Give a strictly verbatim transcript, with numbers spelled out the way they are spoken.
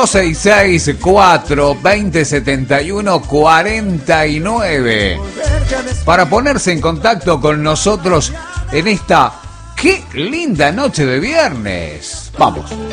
dos seis seis, cuatro dos cero, siete uno cuatro nueve para ponerse en contacto con nosotros en esta qué linda noche de viernes. Vamos.